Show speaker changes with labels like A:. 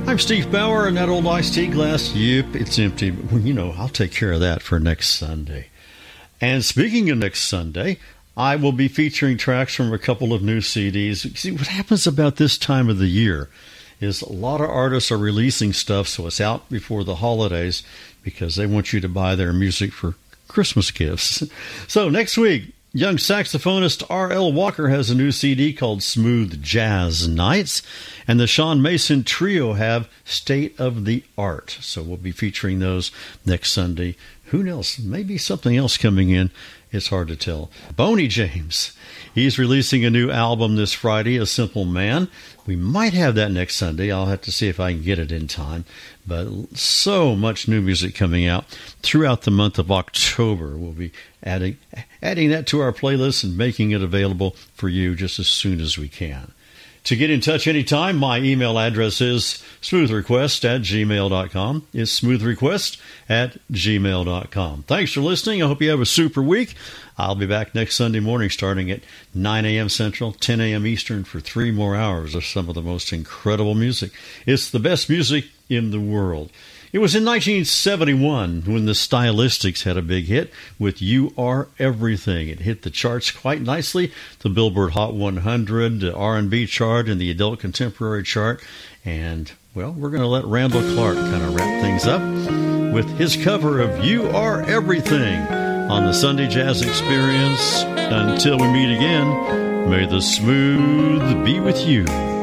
A: I'm Steve Bauer, and that old iced tea glass, yep, it's empty. But, well, I'll take care of that for next Sunday. And speaking of next Sunday, I will be featuring tracks from a couple of new CDs. See, what happens about this time of the year is a lot of artists are releasing stuff so it's out before the holidays because they want you to buy their music for Christmas gifts. So next week, young saxophonist R.L. Walker has a new CD called Smooth Jazz Nights, and the Sean Mason Trio have State of the Art. So we'll be featuring those next Sunday. Who knows? Maybe something else coming in. It's hard to tell. Boney James, he's releasing a new album this Friday, A Simple Man. We might have that next Sunday. I'll have to see if I can get it in time. But so much new music coming out throughout the month of October. We'll be adding that to our playlist and making it available for you just as soon as we can. To get in touch anytime, my email address is smoothrequest@gmail.com. It's smoothrequest@gmail.com. Thanks for listening. I hope you have a super week. I'll be back next Sunday morning starting at 9 a.m. Central, 10 a.m. Eastern for 3 more hours of some of the most incredible music. It's the best music in the world. It was in 1971 when the Stylistics had a big hit with You Are Everything. It hit the charts quite nicely, the Billboard Hot 100, the R&B chart, and the Adult Contemporary chart. And, well, we're going to let Randall Clark kind of wrap things up with his cover of You Are Everything on the Sunday Jazz Experience. Until we meet again, may the smooth be with you.